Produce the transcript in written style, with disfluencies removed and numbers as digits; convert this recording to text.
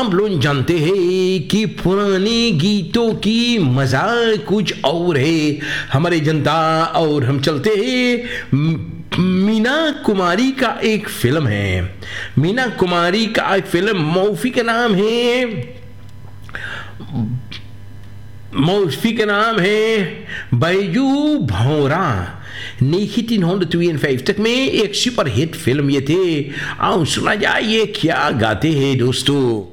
आप लोग जानते हैं कि पुराने गीतों की मजा कुछ और है हमारे जनता। और हम चलते हैं मीना कुमारी का एक फिल्म है, मीना कुमारी का एक फिल्म मौफी का नाम है, मौफी का नाम है बैजू भौरा। 1952 तक में एक सुपर हिट फिल्म ये थे। आओ सुना जाए ये क्या गाते हैं दोस्तों।